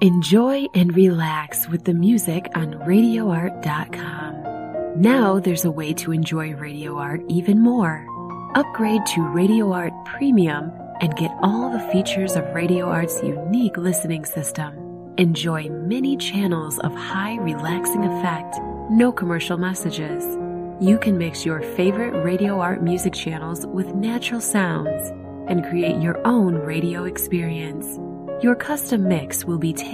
Enjoy and relax with the music on RadioArt.com. Now there's a way to enjoy Radio Art even more. Upgrade to Radio Art Premium and get all the features of Radio Art's unique listening system. Enjoy many channels of high relaxing effect, no commercial messages. You can mix your favorite Radio Art music channels with natural sounds and create your own radio experience. Your custom mix will be